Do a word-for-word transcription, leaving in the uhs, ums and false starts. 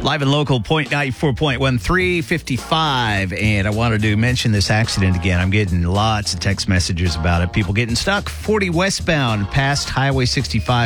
Live and local, point ninety-four point one, three fifty-five. And I wanted to mention this accident again. I'm getting lots of text messages about it. People getting stuck forty westbound past Highway sixty-five.